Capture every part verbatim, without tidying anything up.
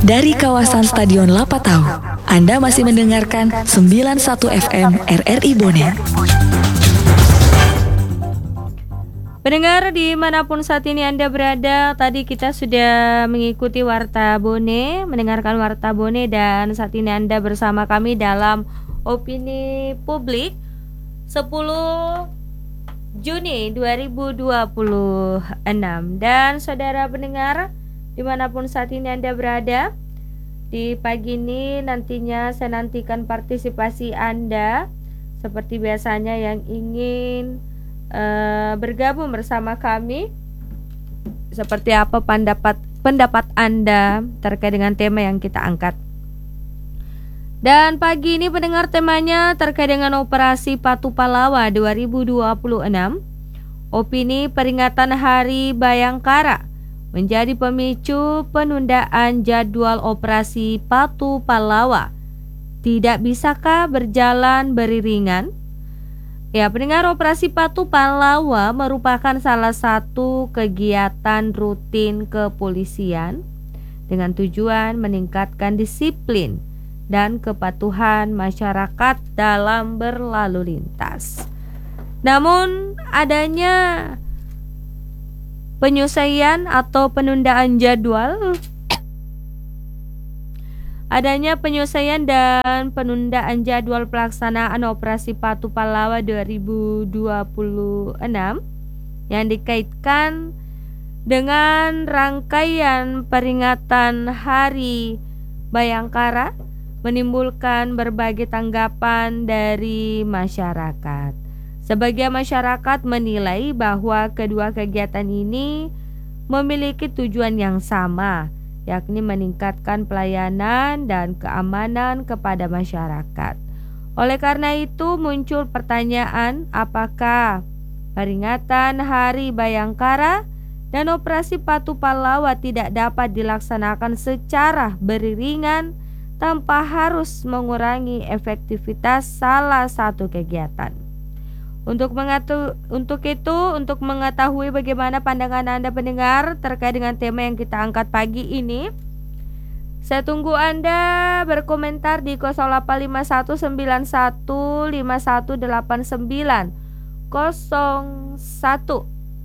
Dari kawasan Stadion Lapatau, Anda masih mendengarkan sembilan puluh satu F M R R I Bone. Pendengar dimanapun saat ini Anda berada, tadi kita sudah mengikuti Warta Bone, mendengarkan Warta Bone, dan saat ini Anda bersama kami dalam Opini Publik sepuluh Juni dua ribu dua puluh enam. Dan saudara pendengar dimanapun saat ini Anda berada, di pagi ini nantinya saya nantikan partisipasi Anda seperti biasanya yang ingin uh, bergabung bersama kami. Seperti apa pendapat pendapat Anda terkait dengan tema yang kita angkat. Dan pagi ini pendengar, temanya terkait dengan Operasi Patu Pallawa dua ribu dua puluh enam. Opini peringatan Hari Bayangkara menjadi pemicu penundaan jadwal Operasi Patu Pallawa. Tidak bisakah berjalan beriringan? Ya, pendengar, Operasi Patu Pallawa merupakan salah satu kegiatan rutin kepolisian dengan tujuan meningkatkan disiplin dan kepatuhan masyarakat dalam berlalu lintas. Namun adanya penyelesaian atau penundaan jadwal adanya penyelesaian dan penundaan jadwal pelaksanaan Operasi Patu Pallawa dua ribu dua puluh enam yang dikaitkan dengan rangkaian peringatan Hari Bayangkara menimbulkan berbagai tanggapan dari masyarakat. Sebagian masyarakat menilai bahwa kedua kegiatan ini memiliki tujuan yang sama, yakni meningkatkan pelayanan dan keamanan kepada masyarakat. Oleh karena itu muncul pertanyaan, apakah peringatan Hari Bayangkara dan Operasi Patu Pallawa tidak dapat dilaksanakan secara beriringan tanpa harus mengurangi efektivitas salah satu kegiatan. Untuk mengatu, untuk itu, untuk mengetahui bagaimana pandangan Anda pendengar terkait dengan tema yang kita angkat pagi ini, saya tunggu Anda berkomentar di nol delapan lima satu sembilan satu lima satu delapan sembilan nol satu.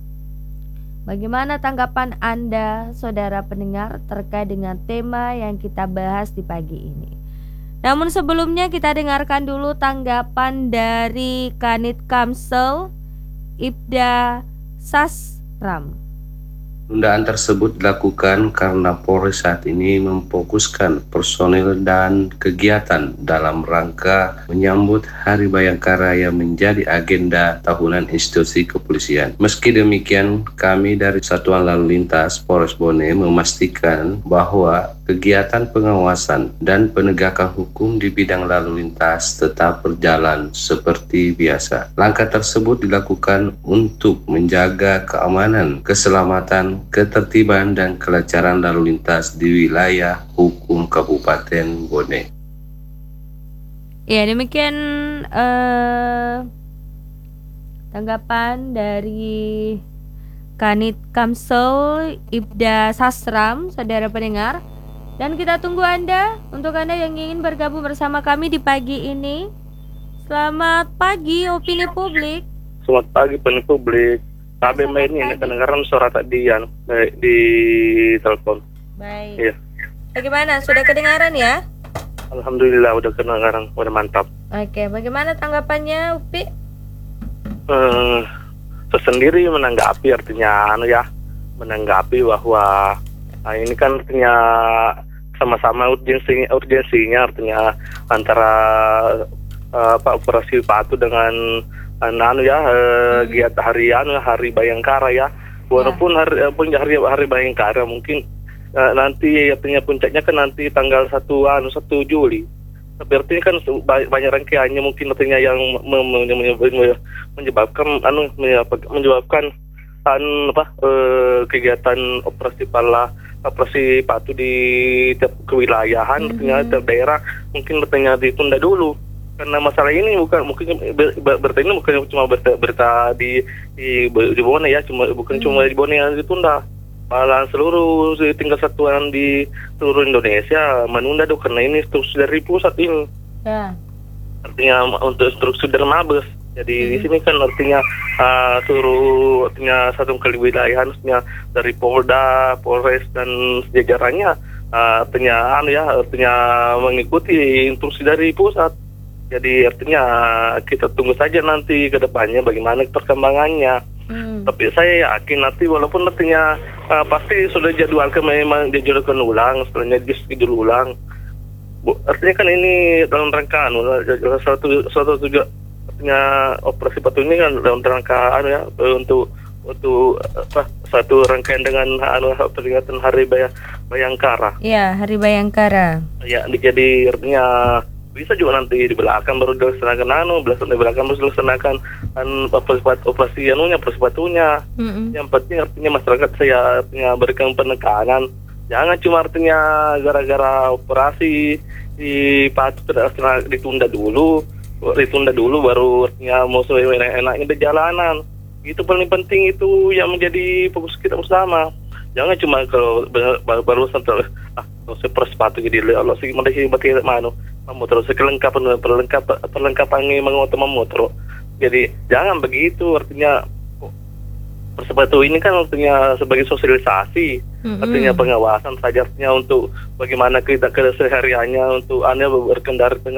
Bagaimana tanggapan Anda, saudara pendengar, terkait dengan tema yang kita bahas di pagi ini? Namun sebelumnya kita dengarkan dulu tanggapan dari Kanit Kamsel Ibda Sasram. Penundaan tersebut dilakukan karena Polri saat ini memfokuskan personil dan kegiatan dalam rangka menyambut Hari Bayangkara yang menjadi agenda tahunan institusi kepolisian. Meski demikian, kami dari Satuan Lalu Lintas Polres Bone memastikan bahwa kegiatan pengawasan dan penegakan hukum di bidang lalu lintas tetap berjalan seperti biasa. Langkah tersebut dilakukan untuk menjaga keamanan, keselamatan, ketertiban, dan kelancaran lalu lintas di wilayah hukum Kabupaten Bone. Ya, demikian uh, tanggapan dari Kanit Kamsel Ibda Sasram, saudara pendengar. Dan kita tunggu Anda, untuk Anda yang ingin bergabung bersama kami di pagi ini. Selamat pagi, Opini Publik. Selamat pagi, Opini Publik. Kami main ini kedengaran suara tadi yang di telepon. Baik. Iya. Bagaimana? Sudah kedengaran ya? Alhamdulillah udah kedengaran, udah mantap. Oke, bagaimana tanggapannya, Upi? Eh, sesendiri menanggapi artinya anu ya, menanggapi bahwa nah ini kan artinya sama-sama urgensi urgensinya artinya antara uh, apa Operasi Patu dengan anu ya uh, giat harian Hari Bayangkara ya. Walaupun hari punya hari hari Bayangkara mungkin uh, nanti artinya puncaknya kan nanti tanggal satu anu satu Juli. Tapi artinya kan banyak rangkaiannya mungkin artinya yang menyebabkan anu menyebabkan an apa uh, kegiatan Operasi Pallawa Operasi Patu di tiap kewilayahan, artinya mm-hmm. tiap daerah mungkin bertanya ditunda dulu karena masalah ini bukan mungkin ber, ber, berita ini bukan cuma berita, berita di di di Bone ya, cuma bukan mm-hmm. cuma di Bone yang ditunda, malah seluruh tingkat satuan di seluruh Indonesia menunda dong karena ini instruksi dari pusat ini. Ya. Artinya untuk instruksi dari Mabes. Jadi hmm. di sini kan artinya uh, seluruh artinya satu kali wilayah harusnya dari Polda, Polres dan sejajarannya uh, artinya anu ya artinya mengikuti instruksi dari pusat. Jadi artinya kita tunggu saja nanti ke depannya bagaimana perkembangannya. Hmm. Tapi saya yakin nanti walaupun artinya uh, pasti sudah jadwalkan memang dijadwalkan ulang, setelahnya dischedule ulang. Bu, artinya kan ini dalam rangka anu, satu satu juga artinya operasi Patuh ini kan dalam rangka anu ya untuk untuk apa satu rangkaian dengan anu peringatan Hari Bayang, Bayangkara. Iya, Hari Bayangkara. Ya, jadi artinya bisa juga nanti di belakang baru dilaksanakan anu, belakang di belakang baru dilaksanakan anu operasi operasi anunya, operasi Patuhnya. Mm-hmm. Yang penting artinya masyarakat saya artinya berikan penekanan. Jangan cuma artinya gara-gara operasi di Patuh tidak ditunda dulu, ditunda dulu baru artinya mau sesuai enaknya di jalanan. Itu paling penting itu yang menjadi fokus kita bersama. Jangan cuma kalau baru sampai ah seperti sepatu jadi Allah sih mana sih berarti mana motor sekelengkapan perlengkapan perlengkapan ini mengotom motor. Jadi jangan begitu artinya. Persepatu ini kan artinya sebagai sosialisasi, mm-hmm. artinya pengawasan saja artinya untuk bagaimana kita kesehariannya untuk anda berkendara